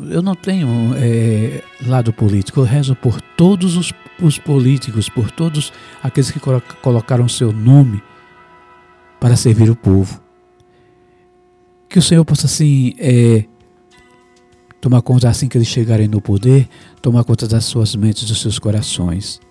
eu não tenho lado político, eu rezo por todos os políticos, por todos aqueles que colocaram seu nome para servir o povo. Que o Senhor possa assim tomar conta, assim que eles chegarem no poder, tomar conta das suas mentes, dos seus corações.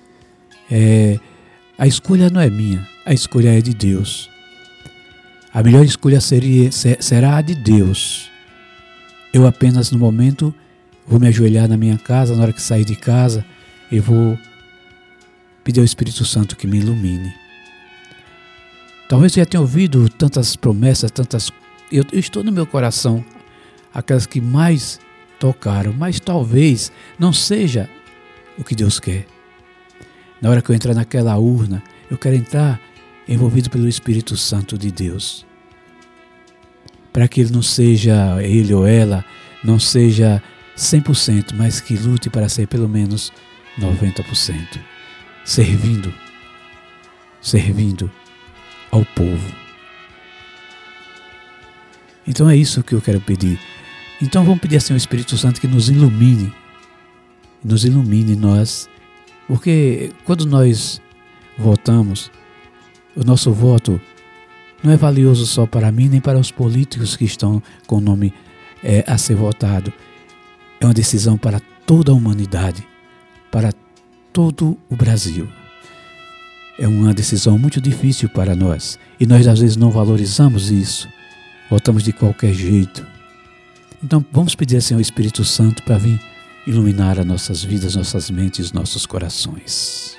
A escolha não é minha, a escolha é de Deus. A melhor escolha será a de Deus. Eu apenas, no momento, vou me ajoelhar na minha casa, na hora que sair de casa, eu vou pedir ao Espírito Santo que me ilumine. Talvez você já tenha ouvido tantas promessas, eu estou no meu coração, aquelas que mais tocaram, mas talvez não seja o que Deus quer. Na hora que eu entrar naquela urna, eu quero entrar envolvido pelo Espírito Santo de Deus. Para que ele ou ela não seja 100%, mas que lute para ser pelo menos 90%. Servindo ao povo. Então é isso que eu quero pedir. Então vamos pedir assim ao Espírito Santo que nos ilumine nós, porque quando nós votamos, o nosso voto não é valioso só para mim, nem para os políticos que estão com o nome a ser votado. É uma decisão para toda a humanidade, para todo o Brasil. É uma decisão muito difícil para nós. E nós às vezes não valorizamos isso. Votamos de qualquer jeito. Então vamos pedir assim ao Espírito Santo para vir iluminar as nossas vidas, nossas mentes, nossos corações.